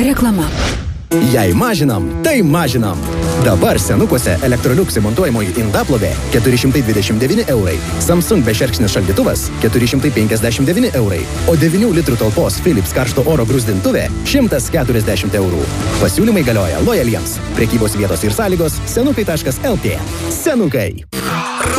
Reklama. Jei mažinam, tai mažinam. Dabar senukuose Electrolux įmontuojamoji indaplovė 429 eurai. Samsung bešerkšnis šaldytuvas 459 eurai. O 9 litrų talpos Philips karšto oro grūzdintuvė 140 eurų. Pasiūlymai galioja lojaliems. Prekybos vietos ir sąlygos senukai.lt. Senukai.